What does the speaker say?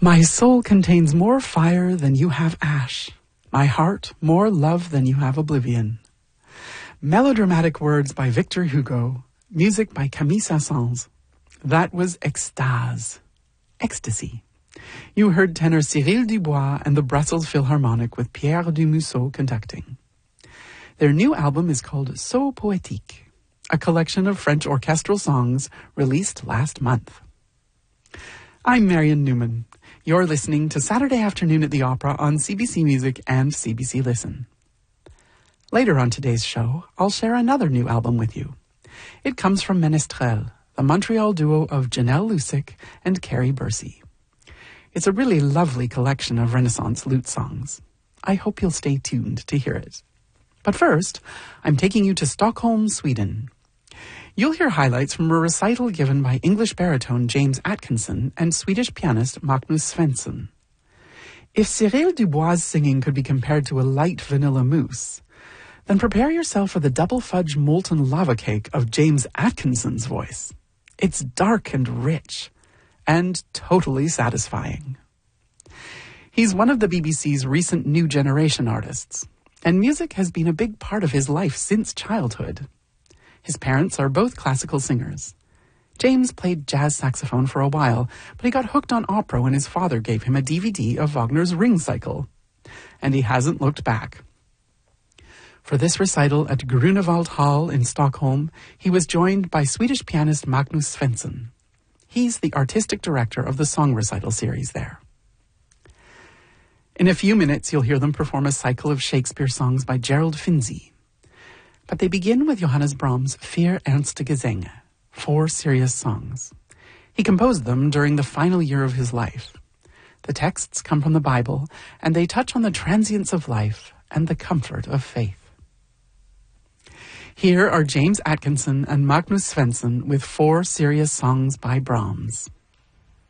My soul contains more fire than you have ash. My heart more love than you have oblivion. Melodramatic words by Victor Hugo. Music by Camille Saint-Saëns. That was Extase. Ecstasy. You heard tenor Cyril Dubois and the Brussels Philharmonic with Pierre Dumusseau conducting. Their new album is called So Poétique, a collection of French orchestral songs released last month. I'm Marian Newman. You're listening to Saturday Afternoon at the Opera on CBC Music and CBC Listen. Later on today's show, I'll share another new album with you. It comes from Ménestrel, the Montreal duo of Janelle Lusick and Carrie Bursey. It's a really lovely collection of Renaissance lute songs. I hope you'll stay tuned to hear it. But first, I'm taking you to Stockholm, Sweden. You'll hear highlights from a recital given by English baritone James Atkinson and Swedish pianist Magnus Svensson. If Cyril Dubois' singing could be compared to a light vanilla mousse, then prepare yourself for the double fudge molten lava cake of James Atkinson's voice. It's dark and rich, and totally satisfying. He's one of the BBC's recent new generation artists, and music has been a big part of his life since childhood. His parents are both classical singers. James played jazz saxophone for a while, but he got hooked on opera when his father gave him a DVD of Wagner's Ring Cycle, and he hasn't looked back. For this recital at Grunewald Hall in Stockholm, he was joined by Swedish pianist Magnus Svensson. He's the artistic director of the song recital series there. In a few minutes, you'll hear them perform a cycle of Shakespeare songs by Gerald Finzi. But they begin with Johannes Brahms' Vier Ernste Gesänge, 4 serious songs. He composed them during the final year of his life. The texts come from the Bible, and they touch on the transience of life and the comfort of faith. Here are James Atkinson and Magnus Svensson with 4 serious songs by Brahms.